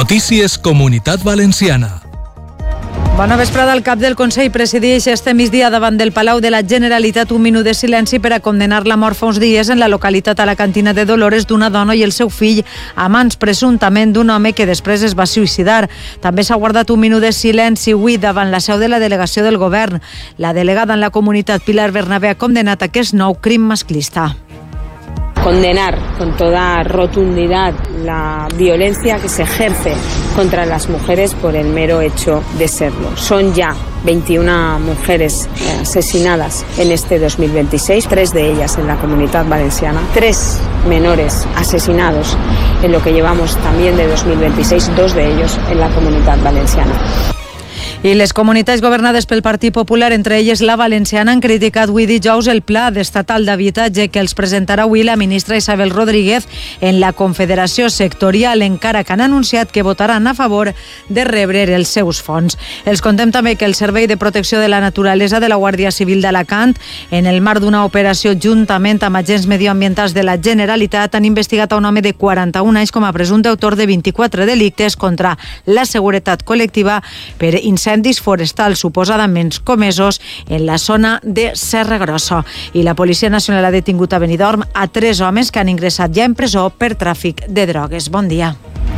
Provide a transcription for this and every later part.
Notícies Comunitat Valenciana. Bona vesprada. El cap del Consell presideix este migdia davant del Palau de la Generalitat un minut de silenci per a condenar la mort fa uns dies en la localitat alacantina de Dolores d'una dona i el seu fill a mans presumptament d'un home que després es va suïcidar. També s'ha guardat un minut de silenci avui davant la seu de la delegació del govern. La delegada en la comunitat, Pilar Bernabé, ha condenat aquest nou crim masclista. Condenar con toda rotundidad la violencia que se ejerce contra las mujeres por el mero hecho de serlo. Son ya 21 mujeres asesinadas en este 2026, 3 de ellas en la Comunitat Valenciana, 3 menores asesinados en lo que llevamos también de 2026, 2 de ellos en la Comunitat Valenciana. I les comunitats governades pel Partit Popular, entre elles la valenciana, han criticat avui dijous el pla estatal d'habitatge que els presentarà avui la ministra Isabel Rodríguez en la Confederació Sectorial, encara que han anunciat que votaran a favor de rebre els seus fons. Els contem també que el Servei de Protecció de la Naturalesa de la Guàrdia Civil d'Alacant, en el marc d'una operació juntament amb agents medioambientals de la Generalitat, han investigat a un home de 41 anys com a presumpte autor de 24 delictes contra la seguretat col·lectiva per incendis forestals suposadament comesos en la zona de Serra Grossa. I la Policia Nacional ha detingut a Benidorm a 3 homes que han ingressat ja en presó per tràfic de drogues. Bon dia.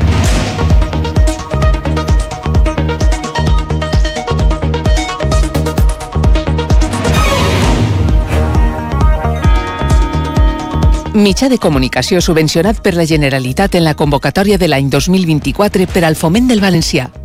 Mitjà de comunicació subvencionat per la Generalitat en la convocatòria de l'any 2024 per al foment del valencià.